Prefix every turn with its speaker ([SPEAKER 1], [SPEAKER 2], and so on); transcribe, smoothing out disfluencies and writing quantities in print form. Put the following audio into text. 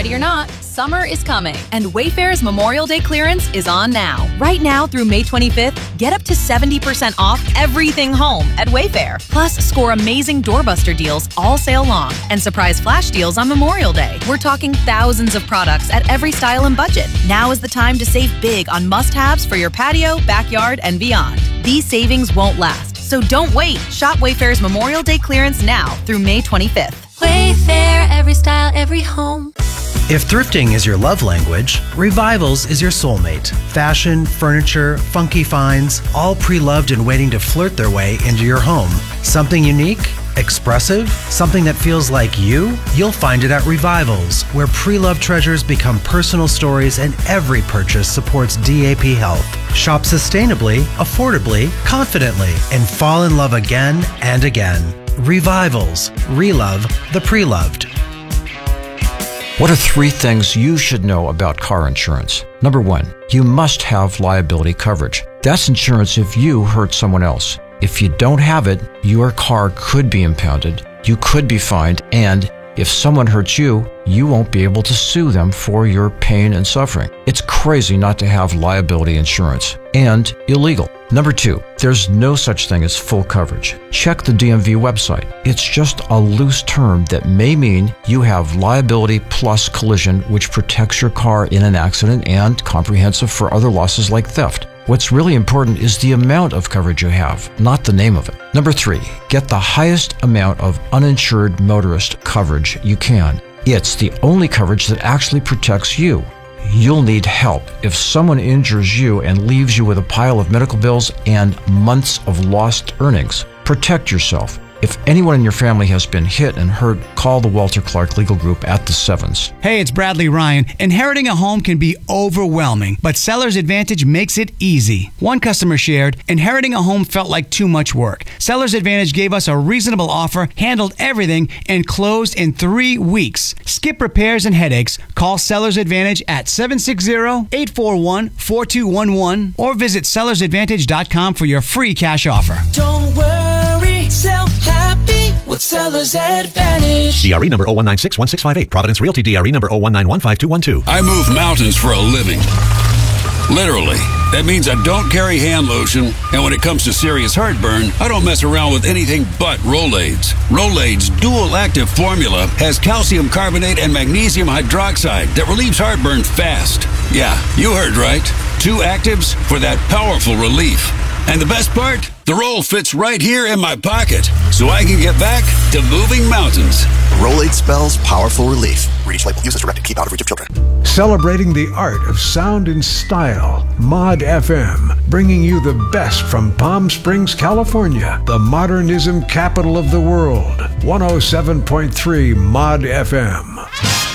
[SPEAKER 1] Ready or not, summer is coming, and Wayfair's Memorial Day clearance is on now. Right now through May 25th, get up to 70% off everything home at Wayfair. Plus, score amazing doorbuster deals all sale long and surprise flash deals on Memorial Day. We're talking thousands of products at every style and budget. Now is the time to save big on must-haves for your patio, backyard, and beyond. These savings won't last, so don't wait. Shop Wayfair's Memorial Day clearance now through May 25th.
[SPEAKER 2] Wayfair, every style, every home.
[SPEAKER 3] If thrifting is your love language, Revivals is your soulmate. Fashion, furniture, funky finds, all pre-loved and waiting to flirt their way into your home. Something unique? Expressive? Something that feels like you? You'll find it at Revivals, where pre-loved treasures become personal stories and every purchase supports DAP Health. Shop sustainably, affordably, confidently, and fall in love again and again. Revivals. Relove the pre-loved.
[SPEAKER 4] What are 3 things you should know about car insurance? Number 1, you must have liability coverage. That's insurance if you hurt someone else. If you don't have it, your car could be impounded, you could be fined, and if someone hurts you, you won't be able to sue them for your pain and suffering. It's crazy not to have liability insurance, and illegal. Number 2, there's no such thing as full coverage. Check the DMV website. It's just a loose term that may mean you have liability plus collision, which protects your car in an accident and comprehensive for other losses like theft. What's really important is the amount of coverage you have, not the name of it. Number 3, get the highest amount of uninsured motorist coverage you can. It's the only coverage that actually protects you. You'll need help if someone injures you and leaves you with a pile of medical bills and months of lost earnings. Protect yourself. If anyone in your family has been hit and hurt, call the Walter Clark Legal Group at the 7s.
[SPEAKER 5] Hey, it's Bradley Ryan. Inheriting a home can be overwhelming, but Seller's Advantage makes it easy. One customer shared, inheriting a home felt like too much work. Seller's Advantage gave us a reasonable offer, handled everything, and closed in 3 weeks. Skip repairs and headaches. Call Seller's Advantage at 760-841-4211 or visit sellersadvantage.com for your free cash offer.
[SPEAKER 6] Don't worry, sell happy with Seller's Advantage.
[SPEAKER 7] DRE number 01961658. Providence Realty DRE number 019155212.
[SPEAKER 8] I move mountains for a living. Literally. That means I don't carry hand lotion, and when it comes to serious heartburn, I don't mess around with anything but Rolaids. Rolaids' dual-active formula has calcium carbonate and magnesium hydroxide that relieves heartburn fast. Yeah, you heard right. 2 actives for that powerful relief. And the best part? The roll fits right here in my pocket, so I can get back to moving mountains.
[SPEAKER 9] Rolade spells powerful relief. Read each label. Use as directed. Keep out of reach of children.
[SPEAKER 10] Celebrating the art of sound and style. Mod FM, bringing you the best from Palm Springs, California, the modernism capital of the world. 107.3 Mod FM.